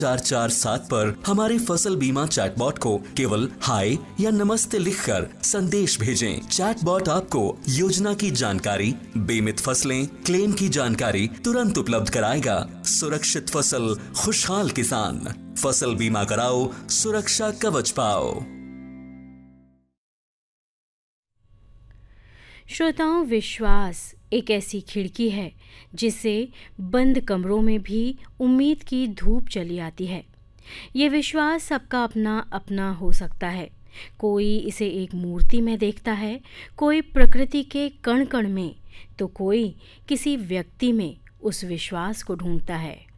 447 पर हमारे फसल बीमा चैटबॉट को केवल हाय या नमस्ते लिखकर संदेश भेजें। चैटबॉट आपको योजना की जानकारी, बीमित फसलें, क्लेम की जानकारी तुरंत उपलब्ध कराएगा। सुरक्षित फसल, खुशहाल किसान। फसल बीमा कराओ, सुरक्षा कवच पाओ। श्रोताओं, विश्वास एक ऐसी खिड़की है जिससे बंद कमरों में भी उम्मीद की धूप चली आती है। ये विश्वास सबका अपना अपना हो सकता है। कोई इसे एक मूर्ति में देखता है, कोई प्रकृति के कण कण में, तो कोई किसी व्यक्ति में उस विश्वास को ढूंढता है।